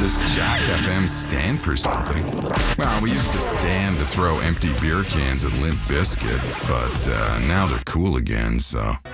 Does Jack FM stand for something? Well, we used to stand to throw empty beer cans at Limp Bizkit, but now they're cool again, so